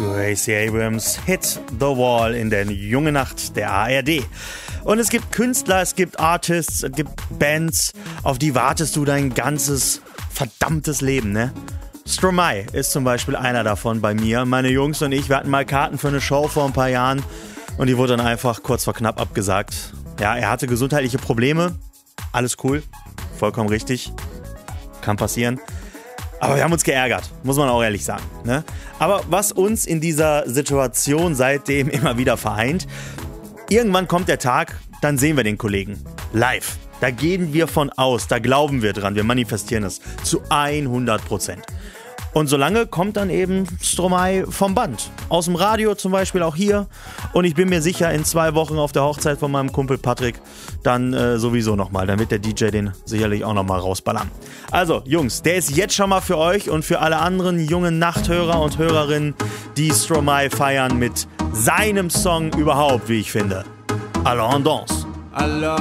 Gracie Abrams, Hit the Wall in der Junge Nacht der ARD. Und es gibt Künstler, es gibt Artists, es gibt Bands, auf die wartest du dein ganzes verdammtes Leben, ne? Stromae ist zum Beispiel einer davon bei mir. Meine Jungs und ich, wir hatten mal Karten für eine Show vor ein paar Jahren und die wurde dann einfach kurz vor knapp abgesagt. Ja, er hatte gesundheitliche Probleme, alles cool, vollkommen richtig, kann passieren. Aber wir haben uns geärgert, muss man auch ehrlich sagen, ne? Aber was uns in dieser Situation seitdem immer wieder vereint, irgendwann kommt der Tag, dann sehen wir den Kollegen live. Da gehen wir von aus, da glauben wir dran, wir manifestieren es zu 100%. Und solange kommt dann eben Stromae vom Band. Aus dem Radio zum Beispiel auch hier. Und ich bin mir sicher, in 2 Wochen auf der Hochzeit von meinem Kumpel Patrick dann sowieso nochmal. Dann wird der DJ den sicherlich auch nochmal rausballern. Also Jungs, der ist jetzt schon mal für euch und für alle anderen jungen Nachthörer und Hörerinnen, die Stromae feiern mit seinem Song überhaupt, wie ich finde. Alors on danse.